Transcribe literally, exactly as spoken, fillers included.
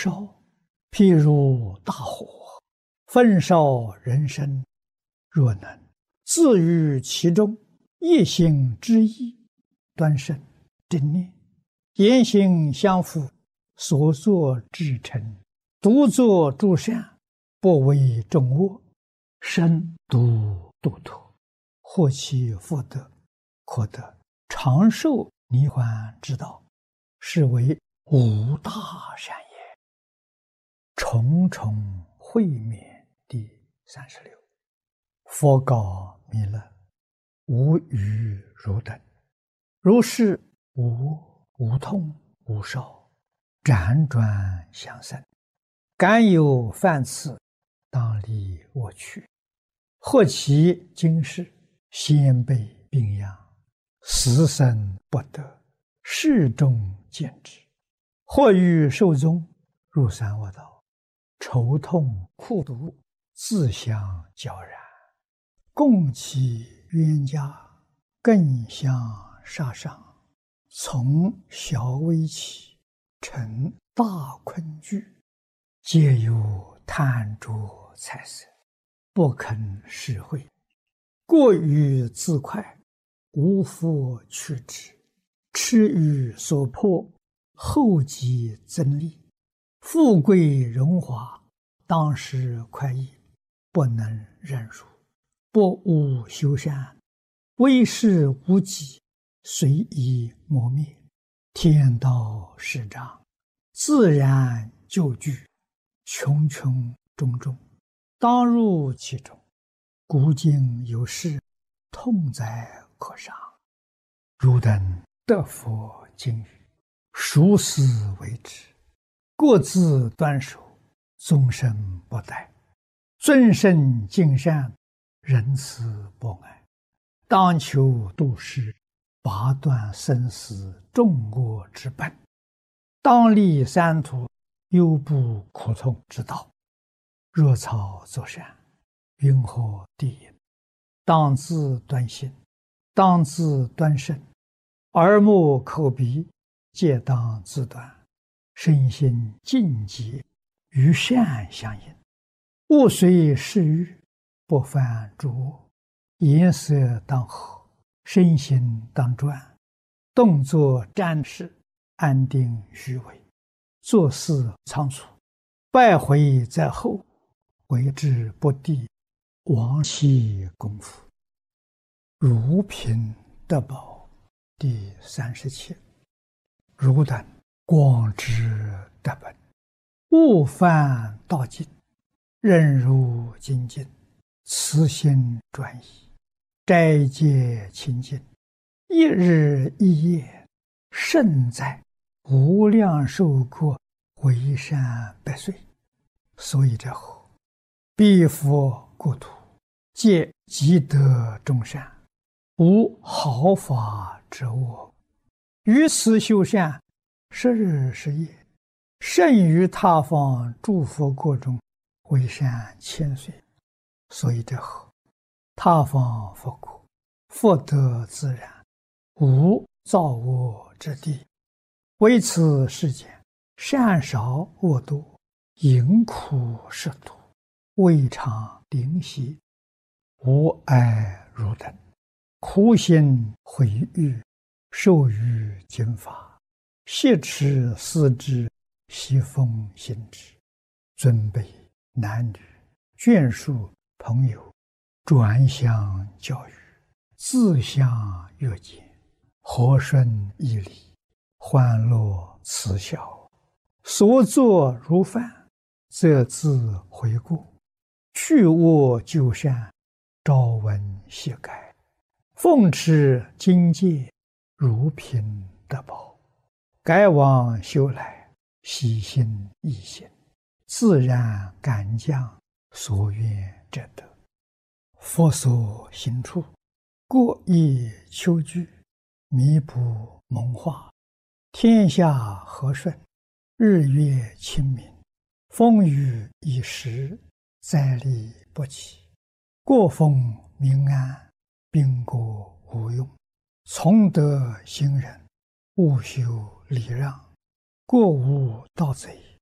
烧，譬如大火，焚烧人生。若能自于其中，一心之意，端慎正念，言行相符，所作至诚，独作诸善，不为众恶，身独度脱，获其福德，可得长寿离患之道，是为无大善也。重重会面第三十六。佛告弥勒：无余如等，如是无无痛无烧，辗转相生，敢有犯次，当离我去。或其今世先辈病殃，死生不得，世众见之；或于寿终，入三恶道，愁痛苦毒，自相交然，共其冤家，更相杀伤，从小危起，成大困惧，皆有贪着财色，不肯施惠，过于自快，无复去之，痴于所迫，后继增利，富贵荣华，当时快意，不能忍辱，不务修善，为事无己，随意磨灭，天道失彰，自然就具，穷穷种种，当入其中。古今有事，痛哉可伤。汝等得佛经语，熟思为之，各自端守，终身不殆，尊圣敬善，仁慈博爱，当求度世，拔断生死众恶之本，当立三途，忧怖苦痛之道。若草作善，云何地也？当自端心，当自端身，耳目口鼻皆当自端，身心净洁，与善相应，勿随世欲，不犯诸恶，颜色当和，身心当专，动作瞻视，安定虚伪，做事仓促，败毁在后，为之不第，亡其功夫。如贫得宝第三十七。汝等广知德本，勿犯道境，任如精进，慈心专一，斋戒清净，一日一夜，胜在无量寿国，为善百岁。所以者何？彼佛国土，皆积德众善，无毫发之恶。于此修善，十日十夜，胜于他方诸佛国中，为善千岁。所以者何？他方佛国，福德自然，无造恶之地。为此世间，善少恶多，淫苦食毒，未尝灵犀，无爱汝等，苦心毁誉，受于经法，挟持思之，习奉行之，尊卑男女，眷属朋友，转相教育，自相约见，和顺义理，欢乐慈孝，所作如犯，则自悔过，去恶就善，朝闻夕改，奉持经戒，如贫得宝，改往修来，喜心易行，自然感将，所愿者得。佛所行处，过意求具，弥补蒙化，天下和顺，日月清明，风雨已时，灾利不起，过风民安，兵国无用，从德行人，勿修礼让，过无盗贼，